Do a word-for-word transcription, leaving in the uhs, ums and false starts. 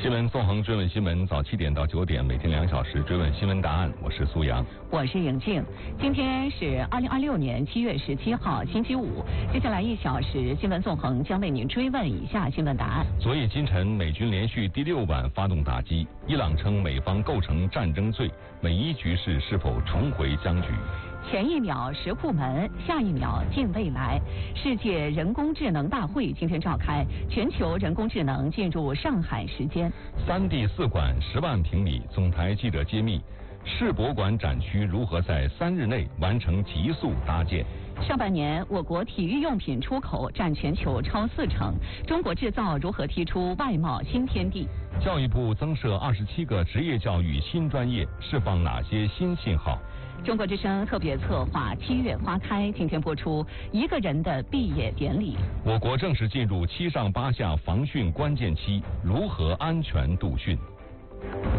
新闻纵横追问新闻，早七点到九点，每天两小时追问新闻答案。我是苏阳， 我是颖静。今天是二零二六年七月十七号，星期五。接下来一小时，新闻纵横将为您追问以下新闻答案。 昨夜今晨，美军连续第六晚发动打击，伊朗称美方构成战争罪，美伊局势是否重回僵局？ 前一秒石库门，下一秒近未来。世界人工智能大会今天召开，全球人工智能进入上海时间。 三 D 四馆十万平米，总台记者揭秘世博馆展区如何在三日内完成急速搭建。 上半年，我国体育用品出口占全球超四成，中国制造如何踢出外贸新天地？ 教育部增设二十七个职业教育新专业，释放哪些新信号？ 中国之声特别策划《七月花开》今天播出一个人的毕业典礼。 我国正式进入七上八下防汛关键期，如何安全度汛？